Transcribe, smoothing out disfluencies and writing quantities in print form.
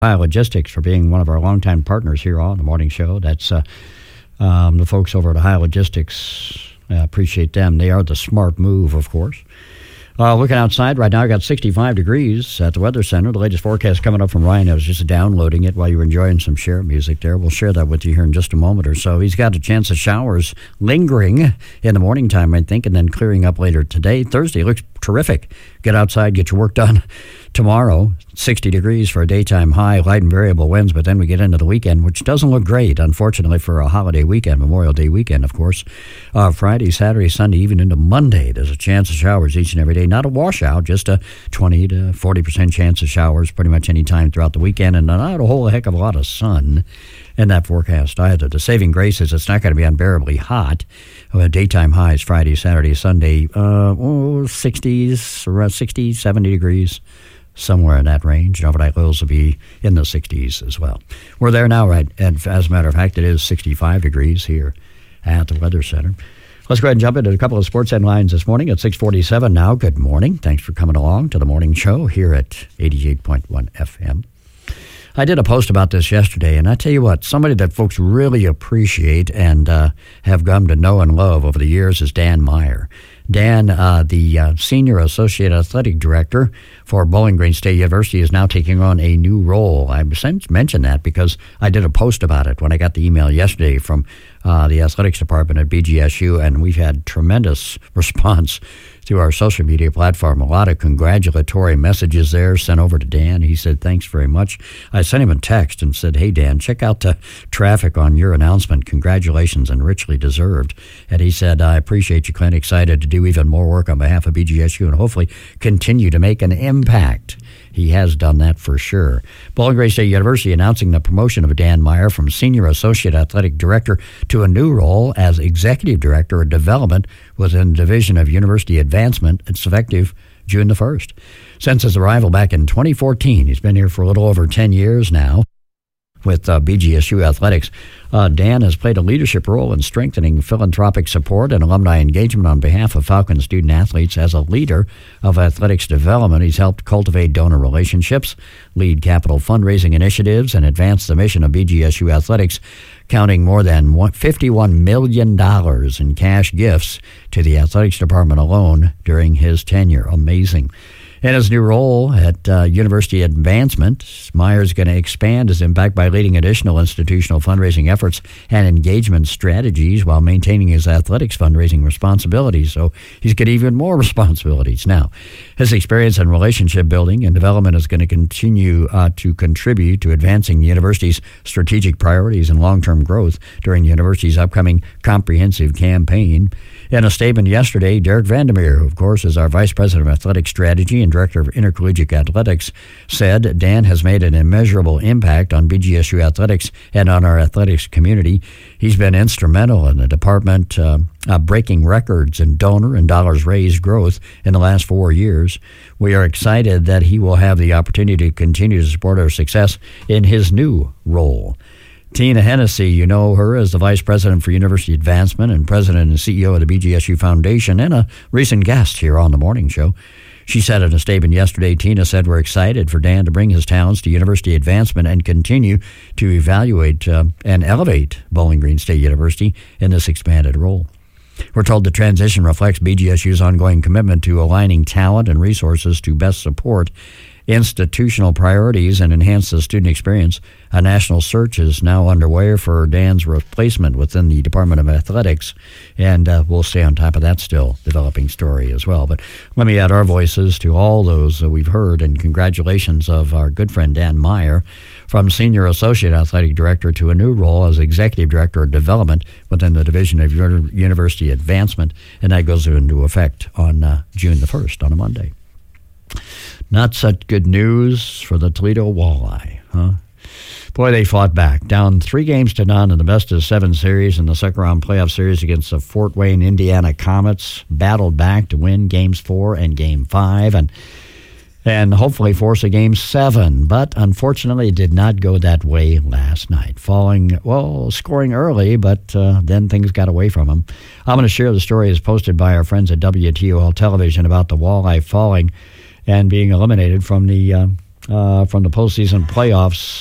Ohio Logistics for being one of our longtime partners here on the morning show. That's the folks over at Ohio Logistics. Appreciate them. They are the smart move, of course. Looking outside right now, I got 65 degrees at the Weather Center. The latest forecast coming up from Ryan. I was just downloading it while you were enjoying some share music there. We'll share that with you here in just a moment or so. He's got a chance of showers lingering in the morning time, I think, and then clearing up later today. Thursday looks terrific. Get outside, get your work done. Tomorrow, 60 degrees for a daytime high, light and variable winds, but then we get into the weekend, which doesn't look great, unfortunately, for a holiday weekend, Memorial Day weekend, of course. Friday, Saturday, Sunday, even into Monday, there's a chance of showers each and every day. Not a washout, just a 20 to 40% chance of showers pretty much any time throughout the weekend, and not a whole heck of a lot of sun in that forecast either. The saving grace is it's not going to be unbearably hot. Daytime highs Friday, Saturday, Sunday, 60s, around 60, 70 degrees, somewhere in that range. Overnight lows will be in the 60s as well. We're there now, right? And as a matter of fact, it is 65 degrees here at the Weather Center. Let's go ahead and jump into a couple of sports headlines this morning at 6:47 now. Good morning. Thanks for coming along to the morning show here at 88.1 FM. I did a post about this yesterday, and I tell you what, somebody that folks really appreciate and have come to know and love over the years is Dan Meyer. Dan, the Senior Associate Athletic Director for Bowling Green State University, is now taking on a new role. I mentioned that because I did a post about it when I got the email yesterday from the athletics department at BGSU, and we've had tremendous response through our social media platform. A lot of congratulatory messages there sent over to Dan. He said, thanks very much. I sent him a text and said, hey, Dan, check out the traffic on your announcement. Congratulations and richly deserved. And he said, I appreciate you, Clint. Excited to do even more work on behalf of BGSU and hopefully continue to make an impact. He has done that for sure. Bowling Green State University announcing the promotion of Dan Meyer from Senior Associate Athletic Director to a new role as Executive Director of Development within the Division of University Advancement. It's effective June the 1st. Since his arrival back in 2014, he's been here for a little over 10 years now with BGSU Athletics. Dan has played a leadership role in strengthening philanthropic support and alumni engagement on behalf of Falcon student-athletes. As a leader of athletics development, he's helped cultivate donor relationships, lead capital fundraising initiatives, and advance the mission of BGSU Athletics, counting more than $51 million in cash gifts to the athletics department alone during his tenure. Amazing. In his new role at University Advancement, Meyer is going to expand his impact by leading additional institutional fundraising efforts and engagement strategies while maintaining his athletics fundraising responsibilities. So he's got even more responsibilities now. His experience in relationship building and development is going to continue to contribute to advancing the university's strategic priorities and long-term growth during the university's upcoming comprehensive campaign. In a statement yesterday, Derek Vandermeer, who of course is our Vice President of Athletic Strategy and Director of Intercollegiate Athletics, said Dan has made an immeasurable impact on BGSU athletics and on our athletics community. He's been instrumental in the department breaking records in donor and dollars raised growth in the last 4 years. We are excited that he will have the opportunity to continue to support our success in his new role. Tina Hennessy, you know her as the Vice President for University Advancement and President and CEO of the BGSU Foundation and a recent guest here on the morning show. She said in a statement yesterday, Tina said, we're excited for Dan to bring his talents to University Advancement and continue to evaluate and elevate Bowling Green State University in this expanded role. We're told the transition reflects BGSU's ongoing commitment to aligning talent and resources to best support institutional priorities and enhance the student experience. A national search is now underway for Dan's replacement within the Department of Athletics, and we'll stay on top of that still developing story as well. But let me add our voices to all those that we've heard, and congratulations of our good friend Dan Meyer from Senior Associate Athletic Director to a new role as Executive Director of Development within the Division of University Advancement, and that goes into effect on June the 1st, on a Monday. Not such good news for the Toledo Walleye, huh? Boy, they fought back. Down 3-0 in the best-of-7 series in the second-round playoff series against the Fort Wayne, Indiana Comets. Battled back to win Games 4 and Game 5 and hopefully force a Game 7. But unfortunately, it did not go that way last night. Scoring early, but then things got away from them. I'm going to share the story as posted by our friends at WTOL Television about the Walleye falling and being eliminated from the from the postseason playoffs